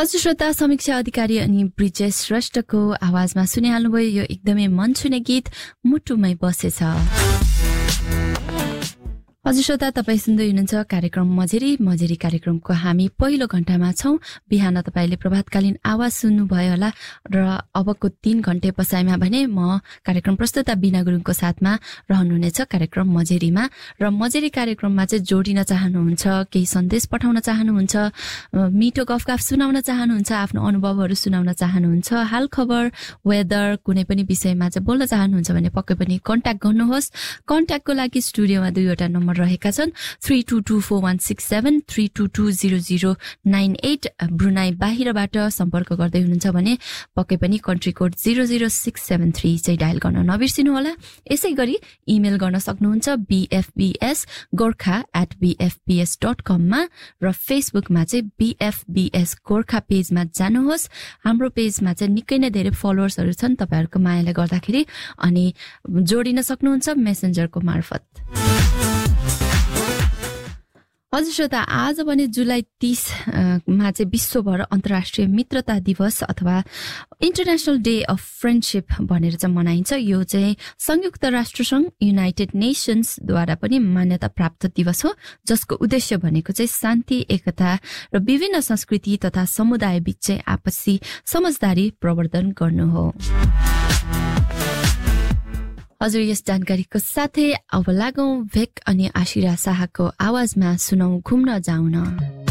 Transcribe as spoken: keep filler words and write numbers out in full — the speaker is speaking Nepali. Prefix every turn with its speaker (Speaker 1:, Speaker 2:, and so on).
Speaker 1: हजुर श्रोता, समीक्षा अधिकारी अनि ब्रिजेश श्रेष्ठको आवाजमा सुनिहाल्नुभयो यो एकदमै मन छुने गीत मुटुमै बसेछ। हजुर श्रोता, तपाईँ सुन्दै हुनुहुन्छ कार्यक्रम मजेरी मजेरी कार्यक्रमको हामी पहिलो घण्टामा छौं। बिहान तपाईँले प्रभातकालीन आवाज सुन्नुभयो होला र अबको तीन घण्टे पछाइमा भने म कार्यक्रम प्रस्तुता बिना गुरुङको साथमा रहनुहुनेछ कार्यक्रम मजेरीमा। र मजेरी कार्यक्रममा चाहिँ जोडिन चाहनुहुन्छ, केही सन्देश पठाउन चाहनुहुन्छ, मिठो गफगाफ सुनाउन चाहनुहुन्छ, आफ्नो अनुभवहरू सुनाउन चाहनुहुन्छ, हाल खबर वेदर कुनै पनि विषयमा चाहिँ बोल्न चाहनुहुन्छ भने पक्कै पनि कन्ट्याक्ट गर्नुहोस्। कन्ट्याक्टको लागि स्टुडियोमा दुईवटा नम्बर रहेका छन् three two two four one six seven three two two zero zero nine at. Brunei बाहिरबाट सम्पर्क गर्दै हुनुहुन्छ भने पक्कै पनि country code zero zero six seven three चाहिँ डायल गर्न नबिर्सिनु होला। यसै गरी इमेल गर्न सक्नुहुन्छ बीएफबीएस गोर्खा एट बीएफबीएस डट कममा र फेसबुकमा चाहिँ बीएफबीएस गोर्खा पेजमा जानुहोस्। हाम्रो पेजमा चाहिँ निकै नै धेरै फलोवर्सहरू छन् तपाईँहरूको मायाले गर्दाखेरि, अनि जोडिन सक्नुहुन्छ मेसेन्जरको मार्फत। हजुर श्रोता, आज भने जुलाई तीस मा चाहिँ विश्वभर अन्तर्राष्ट्रिय मित्रता दिवस अथवा इन्टरनेसनल डे अफ फ्रेन्डशिप भनेर चाहिँ मनाइन्छ। यो चाहिँ संयुक्त राष्ट्रसङ्घ युनाइटेड नेसन्सद्वारा पनि मान्यता प्राप्त दिवस हो, जसको उद्देश्य भनेको चाहिँ शान्ति, एकता र विभिन्न संस्कृति तथा समुदाय बीच चाहिँ आपसी समझदारी प्रवर्धन गर्नु हो। हजुर, यस जानकारीको साथै अब लागौं भेक अनि आशिरा शाहको आवाजमा सुनौ घुम्न जाउन।